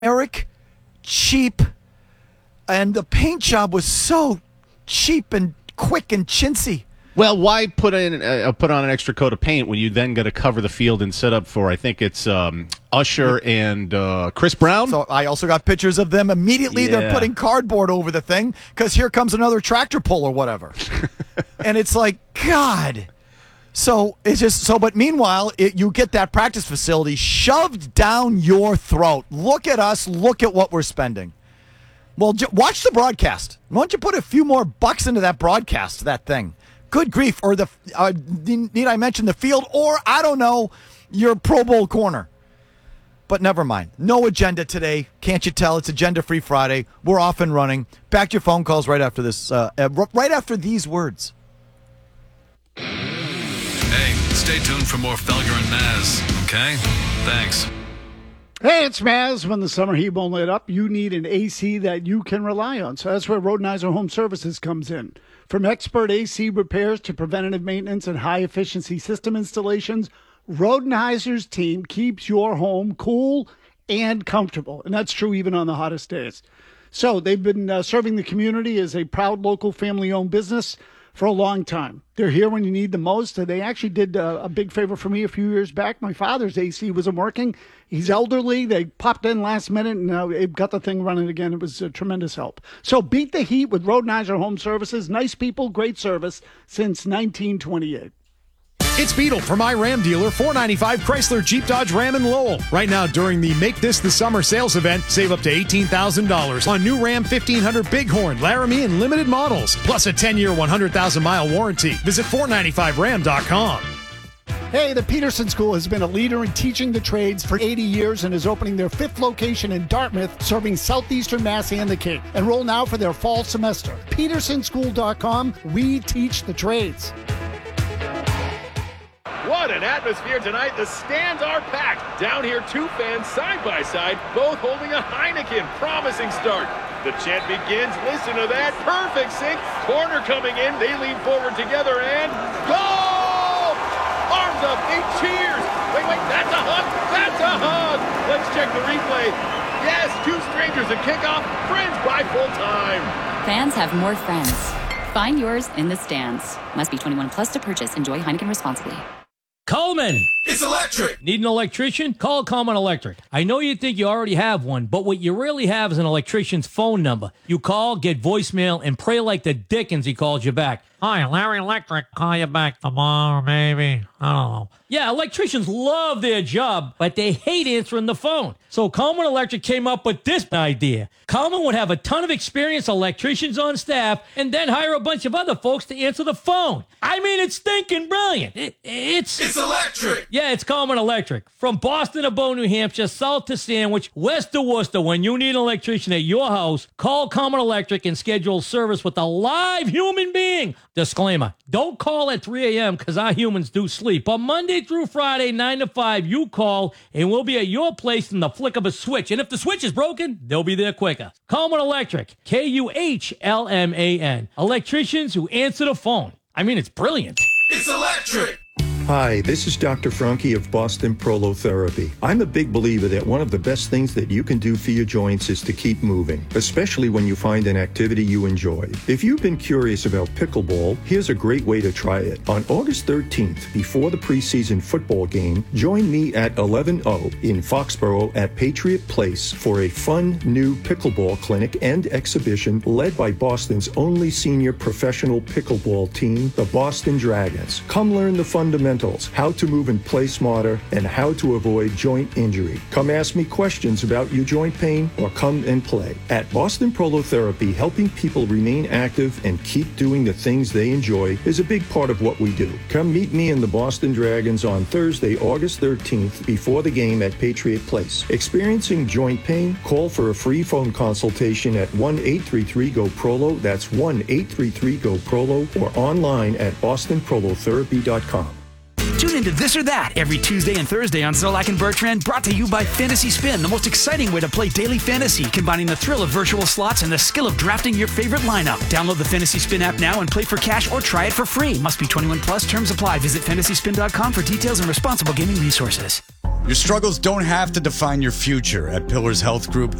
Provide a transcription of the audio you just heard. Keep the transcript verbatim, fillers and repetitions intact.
Eric, cheap, and the paint job was so cheap and quick and chintzy. Well, why put in uh, put on an extra coat of paint when you then got to cover the field and set up for, I think it's um, Usher and uh, Chris Brown? So I also got pictures of them. Immediately Yeah. they're putting cardboard over the thing because here comes another tractor pull or whatever. And it's like, God. So it's just so, but meanwhile, it, you get that practice facility shoved down your throat. Look at us. Look at what we're spending. Well, j- watch the broadcast. Why don't you put a few more bucks into that broadcast, that thing? Good grief. Or the, uh, need I mention the field? Or, I don't know, your Pro Bowl corner. But never mind. No agenda today. Can't you tell? It's Agenda-Free Friday. We're off and running. Back to your phone calls right after this, uh, uh, right after these words. Hey, stay tuned for more Felger and Maz, okay? Thanks. Hey, it's Maz. When the summer heat won't let up, you need an A C that you can rely on. So that's where Rodenizer Home Services comes in. From expert A C repairs to preventative maintenance and high-efficiency system installations, Rodenizer's team keeps your home cool and comfortable. And that's true even on the hottest days. So they've been uh, serving the community as a proud local family-owned business for a long time. They're here when you need the most. They actually did uh, a big favor for me a few years back. My father's A C wasn't working. He's elderly. They popped in last minute and uh, it got the thing running again. It was a tremendous help. So beat the heat with Rodenizer Home Services. Nice people, great service since nineteen twenty-eight. It's Beetle from my Ram dealer, four ninety-five Chrysler Jeep Dodge Ram in Lowell. Right now, during the Make This the Summer sales event, save up to eighteen thousand dollars on new Ram fifteen hundred Bighorn, Laramie, and limited models, plus a ten-year, one hundred thousand mile warranty. Visit four ninety-five ram dot com. Hey, the Peterson School has been a leader in teaching the trades for eighty years and is opening their fifth location in Dartmouth, serving Southeastern Mass and the Cape. Enroll now for their fall semester. peterson school dot com. We teach the trades. What an atmosphere tonight. The stands are packed. Down here, two fans side by side, both holding a Heineken. Promising start. The chant begins. Listen to that. Perfect sync. Corner coming in. They lean forward together and goal! Arms up. Eight cheers. Wait, wait. That's a hug. That's a hug. Let's check the replay. Yes, two strangers at kickoff. Friends by full time. Fans have more friends. Find yours in the stands. Must be twenty-one plus to purchase. Enjoy Heineken responsibly. Coleman! It's electric! Need an electrician? Call Coleman Electric. I know you think you already have one, but what you really have is an electrician's phone number. You call, get voicemail, and pray like the dickens he calls you back. Hi, Larry Electric. Call you back tomorrow, maybe. I don't know. Yeah, electricians love their job, but they hate answering the phone. So Coleman Electric came up with this idea. Coleman would have a ton of experienced electricians on staff and then hire a bunch of other folks to answer the phone. I mean, it's stinking brilliant. It, it's... It's electric! Yeah, it's Coleman Electric. From Boston to Bow, New Hampshire, south to Sandwich, west to Worcester, when you need an electrician at your house, call Coleman Electric and schedule service with a live human being. Disclaimer, don't call at three a.m. because our humans do sleep. But Monday through Friday, nine to five, you call and we'll be at your place in the flick of a switch. And if the switch is broken, they'll be there quicker. Coleman Electric, K U H L M A N. Electricians who answer the phone. I mean, it's brilliant. It's electric! Hi, this is Doctor Franke of Boston Prolotherapy. I'm a big believer that one of the best things that you can do for your joints is to keep moving, especially when you find an activity you enjoy. If you've been curious about pickleball, here's a great way to try it. On August thirteenth, before the preseason football game, join me at eleven oh in Foxborough at Patriot Place for a fun new pickleball clinic and exhibition led by Boston's only senior professional pickleball team, the Boston Dragons. Come learn the fundamentals, how to move and play smarter, and how to avoid joint injury. Come ask me questions about your joint pain or come and play. At Boston Prolotherapy, helping people remain active and keep doing the things they enjoy is a big part of what we do. Come meet me and the Boston Dragons on Thursday, August thirteenth, before the game at Patriot Place. Experiencing joint pain? Call for a free phone consultation at one eight three three G O P R O L O. That's one eight three three G O P R O L O or online at boston prolotherapy dot com. Tune into This or That every Tuesday and Thursday on Zolak and Bertrand, brought to you by Fantasy Spin, the most exciting way to play daily fantasy, combining the thrill of virtual slots and the skill of drafting your favorite lineup. Download the Fantasy Spin app now and play for cash or try it for free. Must be twenty-one plus. Terms apply. Visit fantasy spin dot com for details and responsible gaming resources. Your struggles don't have to define your future. At Pillars Health Group,